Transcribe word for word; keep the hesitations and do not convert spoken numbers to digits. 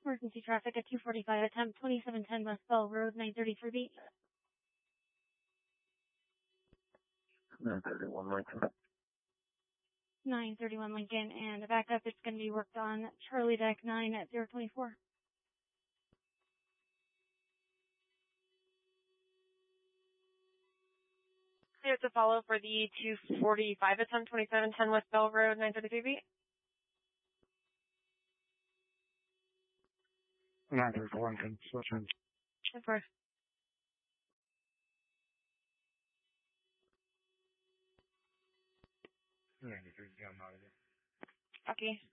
Emergency traffic at two forty-five, attempt twenty-seven ten West Bell Road, nine thirty-three B. nine thirty-one Lincoln. nine thirty-one Lincoln, and the backup is going to be worked on Charlie Deck nine at zero twenty-four. Here's a follow for the two forty-five attempt, twenty-seven ten West Bell Road, nine thirty-three B. nine thirty-four Lincoln, switching. Of course. ninety-three, yeah, I'm out of here. Okay.